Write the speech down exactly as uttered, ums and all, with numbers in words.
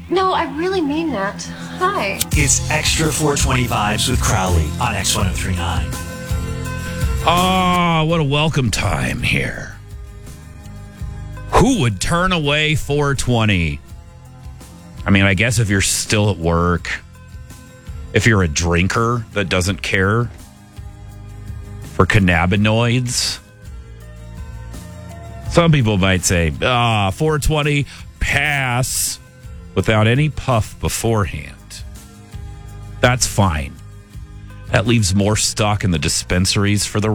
No, I really mean that. Hi. It's Extra four twenty Vibes with Crowley on X ten thirty-nine. Oh, what a welcome time here. Who would turn away four twenty? I mean, I guess if you're still at work, if you're a drinker that doesn't care for cannabinoids, some people might say, ah, four twenty, pass, without any puff beforehand. That's fine. That leaves more stock in the dispensaries for the